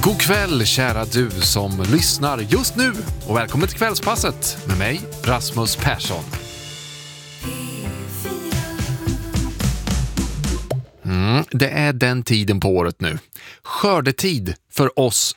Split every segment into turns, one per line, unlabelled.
God kväll kära du som lyssnar just nu och välkommen till Kvällspasset med mig Rasmus Persson. Det är den tiden på året nu. Skördetid för oss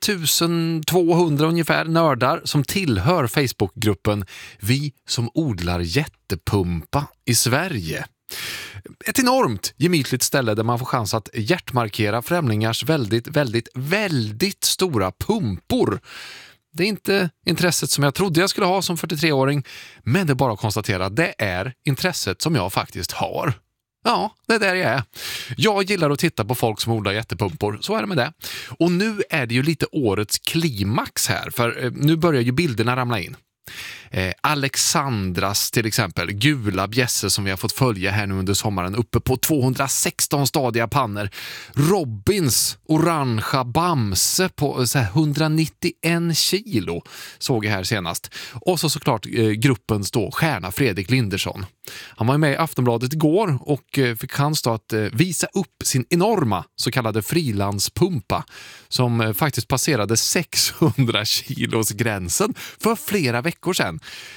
5200 ungefär nördar som tillhör Facebookgruppen Vi som odlar jättepumpa i Sverige. Ett enormt gemytligt ställe där man får chans att hjärtmarkera främlingars väldigt stora pumpor. Det är inte intresset som jag trodde jag skulle ha som 43-åring, men det är bara att konstatera att det är intresset som jag faktiskt har. Ja, det är där jag är. Jag gillar att titta på folk som odlar jättepumpor, så är det med det. Och nu är det ju lite årets klimax här, för nu börjar ju bilderna ramla in. Alexandras till exempel, gula bjässe som vi har fått följa här nu under sommaren uppe på 216 stadiga pannor. Robins orangea bamse på 191 kilo såg jag här senast. Och så såklart gruppens då stjärna Fredrik Lindersson. Han var med i Aftonbladet igår och fick chans att visa upp sin enorma så kallade frilanspumpa som faktiskt passerade 600 kilos gränsen för flera veckor sedan.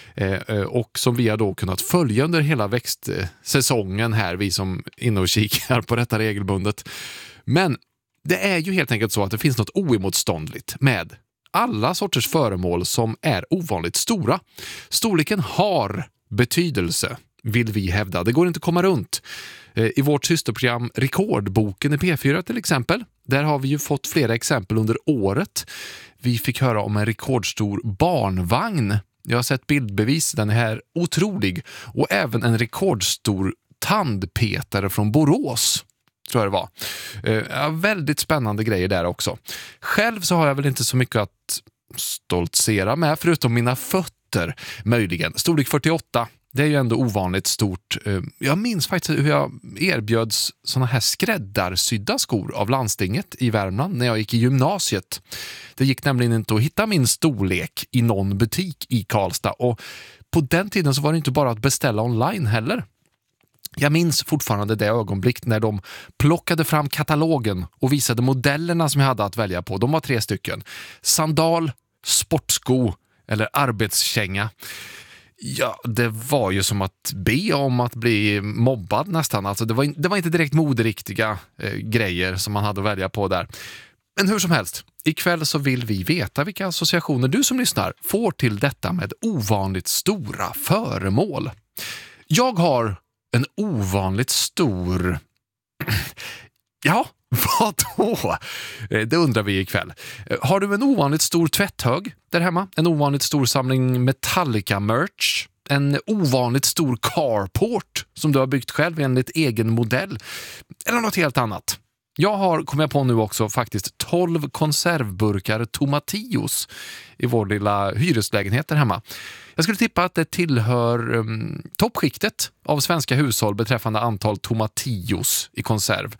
Och som vi har då kunnat följa under hela växtsäsongen här, vi som inne och kikar på detta regelbundet. Men det är ju helt enkelt så att det finns något oemotståndligt med alla sorters föremål som är ovanligt stora. Storleken har betydelse, vill vi hävda. Det går inte att komma runt. I vårt systerprogram Rekordboken i P4 till exempel, där har vi ju fått flera exempel under året. Vi fick höra om en rekordstor barnvagn. Jag har sett bildbevis, den är här otrolig. Och även en rekordstor tandpetare från Borås, tror jag det var. Väldigt spännande grejer där också. Själv så har jag väl inte så mycket att stoltsera med, förutom mina fötter möjligen. Storlek 48. Det är ju ändå ovanligt stort. Jag minns faktiskt hur jag erbjöds såna här skräddarsydda skor av landstinget i Värmland när jag gick i gymnasiet. Det gick nämligen inte att hitta min storlek i någon butik i Karlstad, och på den tiden så var det inte bara att beställa online heller. Jag minns fortfarande det ögonblick när de plockade fram katalogen och visade modellerna som jag hade att välja på. De var 3 stycken. Sandal, sportsko eller arbetskänga. Ja, det var ju som att be om att bli mobbad nästan. Alltså det var inte direkt moderiktiga grejer som man hade att välja på där. Men hur som helst, ikväll så vill vi veta vilka associationer du som lyssnar får till detta med ovanligt stora föremål. Jag har en ovanligt stor... Ja, vad då? Det undrar vi ikväll. Har du en ovanligt stor tvätthög där hemma? En ovanligt stor samling Metallica-merch? En ovanligt stor carport som du har byggt själv enligt egen modell? Eller något helt annat? Jag har, kommer jag på nu också, faktiskt 12 konservburkar Tomatillos i vår lilla hyreslägenhet där hemma. Jag skulle tippa att det tillhör toppskiktet av svenska hushåll beträffande antal Tomatillos i konserv.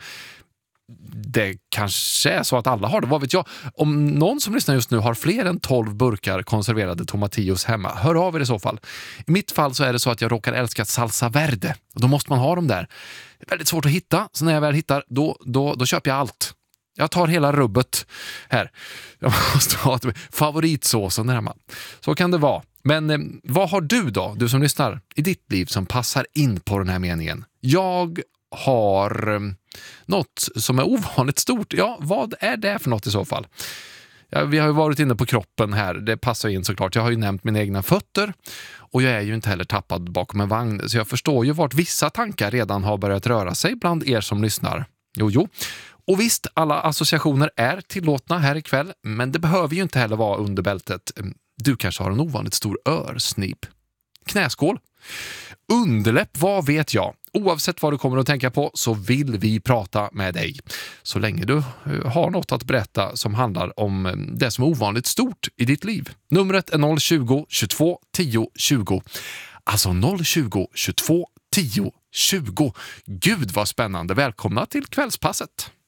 Det kanske är så att alla har det, vad vet jag. Om någon som lyssnar just nu har fler än 12 burkar konserverade tomatillos hemma, hör av er i så fall. I mitt fall så är det så att jag råkar älska salsa verde, och då måste man ha dem där. Det är väldigt svårt att hitta, så när jag väl hittar, då köper jag allt. Jag tar hela rubbet här. Jag måste ha favoritsåsen där hemma. Så kan det vara. Men vad har du då, du som lyssnar, i ditt liv som passar in på den här meningen? Jag har något som är ovanligt stort. Ja, vad är det för något i så fall? Ja, vi har ju varit inne på kroppen här. Det passar in såklart. Jag har ju nämnt mina egna fötter. Och jag är ju inte heller tappad bakom en vagn. Så jag förstår ju vart vissa tankar redan har börjat röra sig bland er som lyssnar. Jo. Och visst, alla associationer är tillåtna här ikväll. Men det behöver ju inte heller vara under bältet. Du kanske har en ovanligt stor örsnip. Knäskål. Underläpp, vad vet jag? Oavsett vad du kommer att tänka på så vill vi prata med dig. Så länge du har något att berätta som handlar om det som är ovanligt stort i ditt liv. Numret är 020 22 10 20. Alltså 020 22 10 20. Gud vad spännande. Välkomna till Kvällspasset.